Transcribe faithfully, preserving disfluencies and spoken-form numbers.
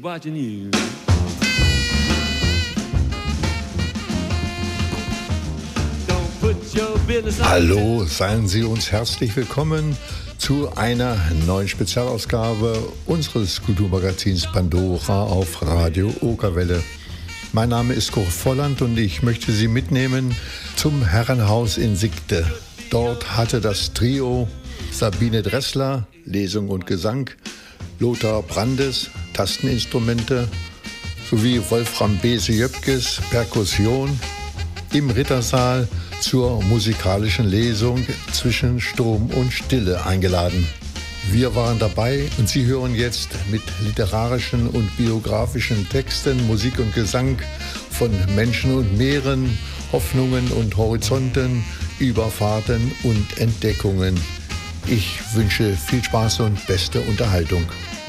Watching you. Hallo, seien Sie uns herzlich willkommen zu einer neuen Spezialausgabe unseres Kulturmagazins Pandora auf Radio Okerwelle. Mein Name ist Kurt Volland und ich möchte Sie mitnehmen zum Herrenhaus in Siegte. Dort hatte das Trio Sabine Dressler, Lesung und Gesang, Lothar Brandes, Tasteninstrumente, sowie Wolfram Bese-Jöpkes, Perkussion, im Rittersaal zur musikalischen Lesung zwischen Sturm und Stille eingeladen. Wir waren dabei und Sie hören jetzt mit literarischen und biografischen Texten, Musik und Gesang von Menschen und Meeren, Hoffnungen und Horizonten, Überfahrten und Entdeckungen. Ich wünsche viel Spaß und beste Unterhaltung.